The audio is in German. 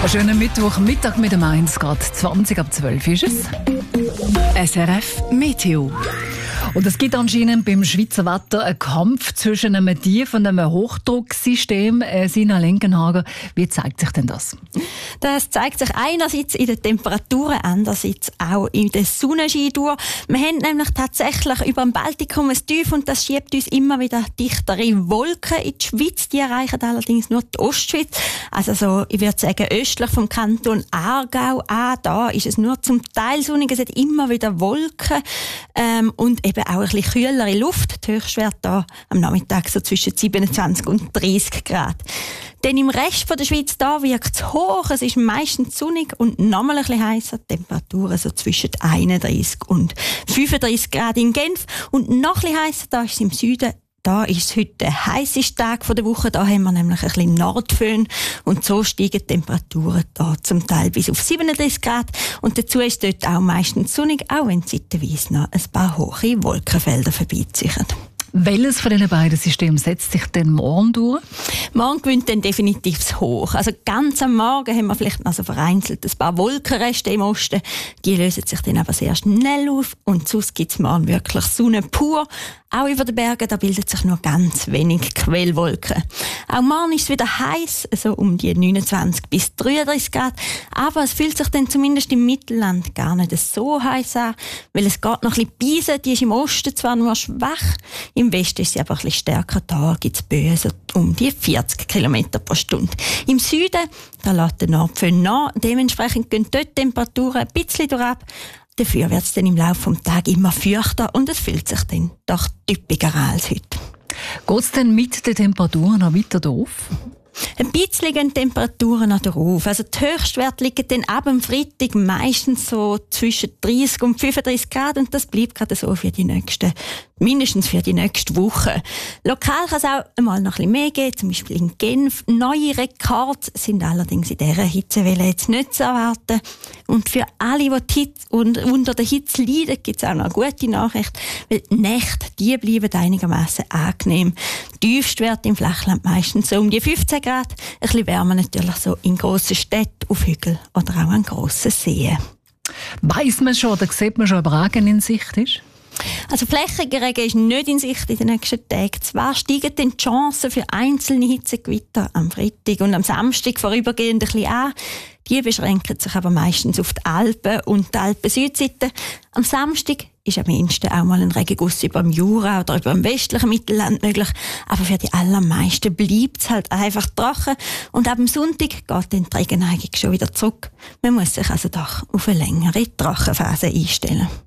Einen schönen Mittwochmittag mit dem 1 Grad 20 ab 12 ist es. SRF Meteo. Und es gibt anscheinend beim Schweizer Wetter einen Kampf zwischen einem Tief- und einem Hochdrucksystem. Sina Lenkenhager, wie zeigt sich denn das? Das zeigt sich einerseits in den Temperaturen, andererseits auch in der Sonnenschein durch. Wir haben nämlich tatsächlich über dem Baltikum ein Tief und das schiebt uns immer wieder dichtere Wolken in die Schweiz. Die erreichen allerdings nur die Ostschweiz. Also so, ich würde sagen, östlich vom Kanton Aargau an. Da ist es nur zum Teil sonnig. Es hat immer wieder Wolken und eben auch ein bisschen kühlere Luft. Die Höchstwerte da am Nachmittag so zwischen 27 und 30 Grad. Denn im Rest der Schweiz da wirkt es hoch. Es ist meistens sonnig und nochmal ein bisschen heißer. Temperaturen so zwischen 31 und 35 Grad in Genf. Und noch ein bisschen heißer, da ist es im Süden. Da ist es heute der heisseste Tag der Woche. Da haben wir nämlich ein bisschen Nordföhn. Und so steigen die Temperaturen da zum Teil bis auf 37 Grad. Und dazu ist dort auch meistens sonnig, auch wenn zeitweise noch ein paar hohe Wolkenfelder vorbeiziehen. Welches von diesen beiden Systemen setzt sich denn morgen durch? Morgen gewinnt dann definitiv das Hoch. Also ganz am Morgen haben wir vielleicht noch so vereinzelt ein paar Wolkenreste im Osten. Die lösen sich dann aber sehr schnell auf. Und sonst gibt es morgen wirklich Sonne pur. Auch über den Bergen, da bildet sich nur ganz wenig Quellwolken. Auch morgen ist es wieder heiß, also um die 29 bis 33 Grad. Aber es fühlt sich dann zumindest im Mittelland gar nicht so heiß an, weil es geht noch ein bisschen Beise, die ist im Osten zwar nur schwach, im Westen ist sie aber ein bisschen stärker. Da gibt es Böen so um die 40 km pro Stunde. Im Süden, da lässt der Nordföhn nach. Dementsprechend gehen dort die Temperaturen ein bisschen durchab. Dafür wird es dann im Laufe des Tages immer feuchter und es fühlt sich dann doch typischer als heute. Geht es denn mit den Temperaturen noch weiter drauf? Ein bisschen gehen die Temperaturen noch drauf. Also die Höchstwerte liegen dann ab dem Freitag meistens so zwischen 30 und 35 Grad und das bleibt gerade so für die nächsten, mindestens für die nächste Woche. Lokal kann es auch einmal noch ein bisschen mehr geben, zum Beispiel in Genf. Neue Rekorde sind allerdings in dieser Hitzewelle jetzt nicht zu erwarten. Und für alle, die Hitze und unter der Hitze leiden, gibt es auch noch eine gute Nachricht, weil die Nächte, die bleiben einigermaßen angenehm. Die Tiefstwerte im Flachland meistens so um die 15 Grad. Ein bisschen wärmer natürlich so in grossen Städten, auf Hügeln oder auch an grossen Seen. Weiss man schon oder sieht man schon, ob Regen in Sicht ist? Also flächiger Regen ist nicht in Sicht in den nächsten Tagen. Zwar steigen dann die Chancen für einzelne Hitzegewitter am Freitag und am Samstag vorübergehend ein bisschen an. Die beschränken sich aber meistens auf die Alpen und die Alpen-Südseite. Am Samstag ist am ehesten auch mal ein Regenguss über dem Jura oder über dem westlichen Mittelland möglich. Aber für die allermeisten bleibt es halt einfach trocken. Und ab dem Sonntag geht dann die Regenneigung schon wieder zurück. Man muss sich also doch auf eine längere Trockenphase einstellen.